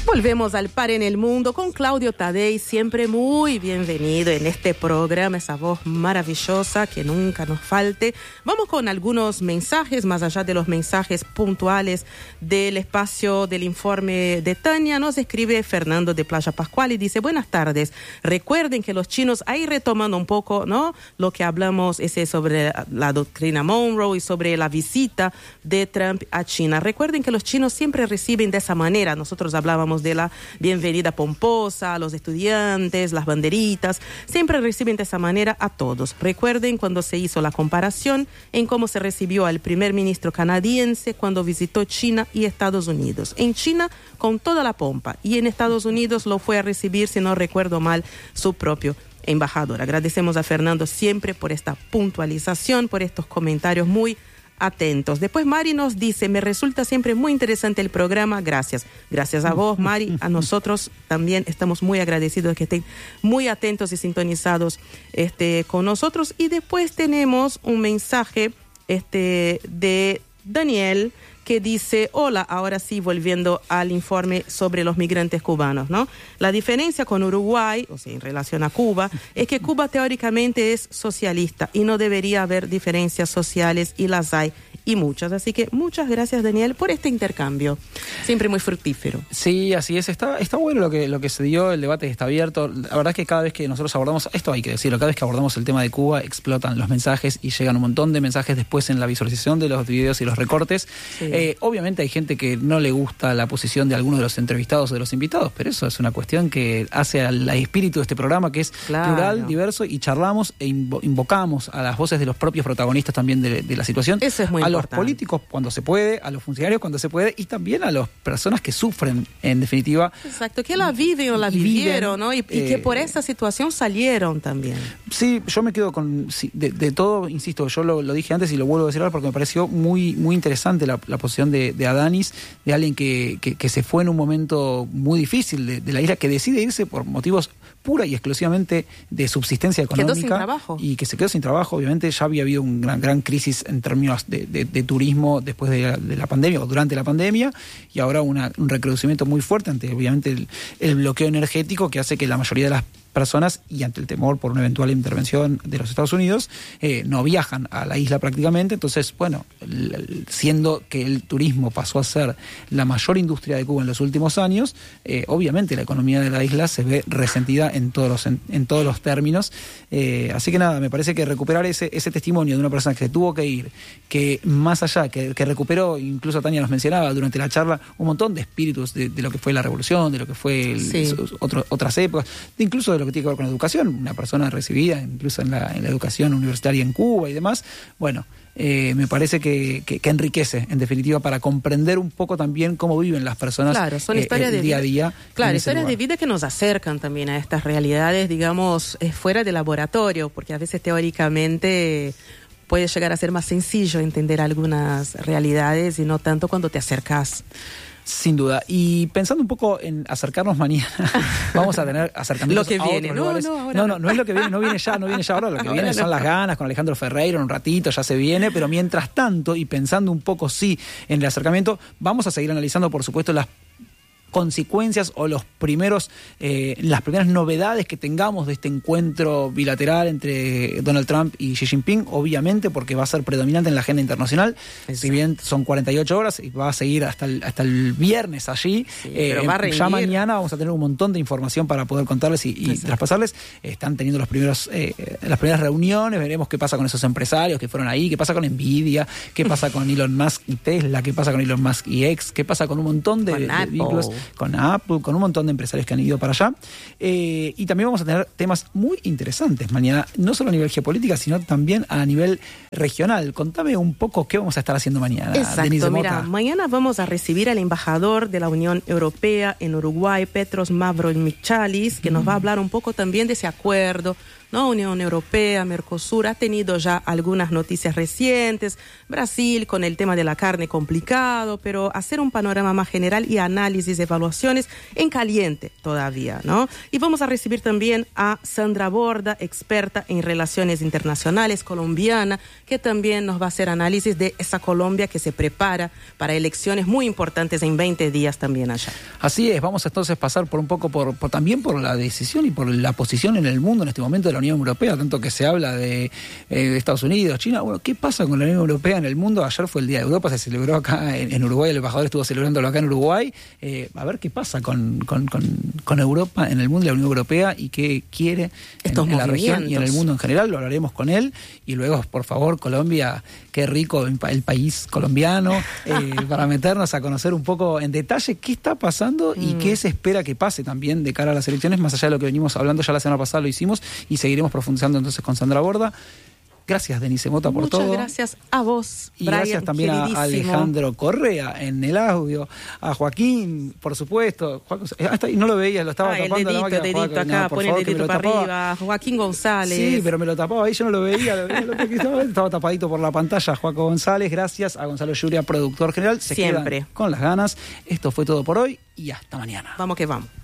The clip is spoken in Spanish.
Volvemos al Par en el Mundo con Claudio Tadei, siempre muy bienvenido en este programa, esa voz maravillosa que nunca nos falte. Vamos con algunos mensajes, más allá de los mensajes puntuales del espacio del informe de Tania. Nos escribe Fernando de Playa Pascual y dice: buenas tardes, recuerden que los chinos, ahí retomando un poco, ¿no?, lo que hablamos sobre la doctrina Monroe y sobre la visita de Trump a China. Recuerden que los chinos siempre reciben de esa manera. Nosotros hablábamos de la bienvenida pomposa a los estudiantes, las banderitas, siempre reciben de esa manera a todos. Recuerden cuando se hizo la comparación en cómo se recibió al primer ministro canadiense cuando visitó China y Estados Unidos. En China con toda la pompa y en Estados Unidos lo fue a recibir, si no recuerdo mal, su propio embajador. Agradecemos a Fernando siempre por esta puntualización, por estos comentarios muy atentos. Después Mari nos dice: me resulta siempre muy interesante el programa. Gracias. Gracias a vos, Mari. A nosotros también estamos muy agradecidos de que estén muy atentos y sintonizados con nosotros. Y después tenemos un mensaje de Daniel, que dice: hola, ahora sí, volviendo al informe sobre los migrantes cubanos, ¿no? La diferencia con Uruguay, o sea, en relación a Cuba, es que Cuba teóricamente es socialista y no debería haber diferencias sociales, y las hay, y muchas. Así que muchas gracias, Daniel, por este intercambio. Siempre muy fructífero. Sí, así es. Está bueno lo que se dio, el debate está abierto. La verdad es que cada vez que nosotros abordamos, esto hay que decirlo, cada vez que abordamos el tema de Cuba, explotan los mensajes y llegan un montón de mensajes después en la visualización de los videos y los recortes. Sí. Obviamente hay gente que no le gusta la posición de algunos de los entrevistados o de los invitados, pero eso es una cuestión que hace al espíritu de este programa, que es plural, diverso, y charlamos e invocamos a las voces de los propios protagonistas también de la situación. Eso es muy importante. Los políticos cuando se puede, a los funcionarios cuando se puede, y también a las personas que sufren, en definitiva. Exacto, que la viven o la vivieron, ¿no? Y que por esa situación salieron también. Sí, yo me quedo con de todo, insisto, yo lo dije antes y lo vuelvo a decir ahora porque me pareció muy, muy interesante la posición de Adanis, de alguien que se fue en un momento muy difícil de la isla, que decide irse por motivos pura y exclusivamente de subsistencia económica. Quedó sin trabajo. Y que se quedó sin trabajo. Obviamente ya había habido una gran crisis en términos de turismo después de la pandemia o durante la pandemia, y ahora un recrudecimiento muy fuerte ante, obviamente, el bloqueo energético, que hace que la mayoría de las personas, y ante el temor por una eventual intervención de los Estados Unidos, no viajan a la isla prácticamente. Entonces, bueno, siendo que el turismo pasó a ser la mayor industria de Cuba en los últimos años, obviamente la economía de la isla se ve resentida en todos los términos. Así que nada, me parece que recuperar ese testimonio de una persona que se tuvo que ir, que más allá, que recuperó, incluso Tania nos mencionaba durante la charla, un montón de espíritus de lo que fue la revolución, de lo que fue otras épocas, incluso de lo que tiene que ver con la educación, una persona recibida incluso en la educación universitaria en Cuba y demás. Bueno, me parece que enriquece, en definitiva, para comprender un poco también cómo viven las personas. Claro, son historias de día a día. Claro, historias de vida que nos acercan también a estas realidades, digamos, fuera del laboratorio, porque a veces teóricamente puede llegar a ser más sencillo entender algunas realidades y no tanto cuando te acercas. Sin duda. Y pensando un poco en acercarnos mañana, vamos a tener acercamientos lo que a viene, otros lugares. No es lo que viene, no viene ya ahora. Lo que viene son las ganas con Alejandro Ferreira, en un ratito ya se viene, pero mientras tanto, y pensando un poco en el acercamiento, vamos a seguir analizando, por supuesto, las consecuencias o las primeras novedades que tengamos de este encuentro bilateral entre Donald Trump y Xi Jinping, obviamente porque va a ser predominante en la agenda internacional. Exacto. Si bien son 48 horas y va a seguir hasta el viernes allí, pero va a ya mañana vamos a tener un montón de información para poder contarles y traspasarles. Están teniendo las primeras reuniones, veremos qué pasa con esos empresarios que fueron ahí, qué pasa con Nvidia, qué pasa con Elon Musk y Tesla, qué pasa con Elon Musk y X, qué pasa con un montón de vínculos, con Apple, con un montón de empresarios que han ido para allá. Y también vamos a tener temas muy interesantes mañana, no solo a nivel geopolítica, sino también a nivel regional. Contame un poco qué vamos a estar haciendo mañana. Exacto, mira, mañana vamos a recibir al embajador de la Unión Europea en Uruguay, Petros Mavromichalis, que nos va a hablar un poco también de ese acuerdo ¿no? Unión Europea, Mercosur, ha tenido ya algunas noticias recientes, Brasil con el tema de la carne complicado, pero hacer un panorama más general y análisis, evaluaciones en caliente todavía, ¿no? Y vamos a recibir también a Sandra Borda, experta en relaciones internacionales colombiana, que también nos va a hacer análisis de esa Colombia que se prepara para elecciones muy importantes en 20 días también allá. Así es, vamos a entonces pasar por un poco también por la decisión y por la posición en el mundo en este momento de la Unión Europea, tanto que se habla de Estados Unidos, China. Bueno, ¿qué pasa con la Unión Europea en el mundo? Ayer fue el Día de Europa, se celebró acá en Uruguay, el embajador estuvo celebrándolo acá en Uruguay. A ver qué pasa con Europa en el mundo y la Unión Europea y qué quiere en la región y en el mundo en general. Lo hablaremos con él. Y luego, por favor, Colombia, qué rico el país colombiano, para meternos a conocer un poco en detalle qué está pasando y qué se espera que pase también de cara a las elecciones, más allá de lo que venimos hablando ya la semana pasada, lo hicimos y seguiremos profundizando entonces con Sandra Borda. Gracias, Denise Mota, por todo. Muchas gracias a vos, y Brian, gracias también a Alejandro Correa en el audio, a Joaquín, por supuesto. No lo veía, lo estaba tapando dedito, la máquina. Dedito Joaquín, acá, pone el dedito para arriba. Joaquín González. Sí, pero me lo tapaba ahí, yo no lo veía. Estaba tapadito por la pantalla. Joaquín González, gracias a Gonzalo Yuria, productor general. Se siempre quedan con las ganas. Esto fue todo por hoy y hasta mañana. Vamos que vamos.